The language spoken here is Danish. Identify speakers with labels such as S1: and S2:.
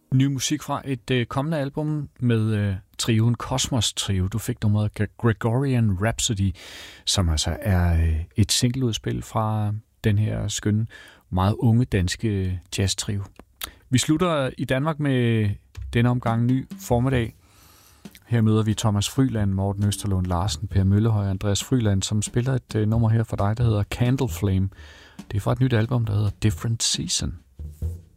S1: Ny musik fra et kommende album med trioen Cosmos Trio. Du fik nummeret Gregorian Rhapsody, som altså er et singleudspil fra den her skønne, meget unge danske jazz-trio. Vi slutter i Danmark med denne omgang Ny Formiddag. Her møder vi Thomas Fryland, Morten Østerlund Larsen, Per Møllehøj og Andreas Fryland, som spiller et nummer her for dig, der hedder Candle Flame. Det er fra et nyt album, der hedder Different Season.